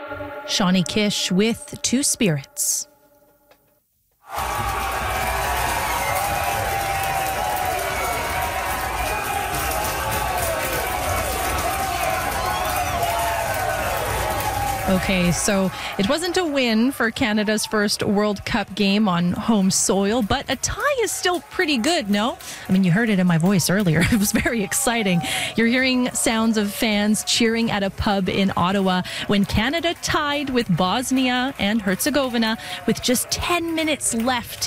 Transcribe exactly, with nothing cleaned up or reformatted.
Shawnee Kish with Two Spirits. Okay, so it wasn't a win for Canada's first World Cup game on home soil, but a tie is still pretty good, no? I mean, you heard it in my voice earlier. It was very exciting. You're hearing sounds of fans cheering at a pub in Ottawa when Canada tied with Bosnia and Herzegovina with just ten minutes left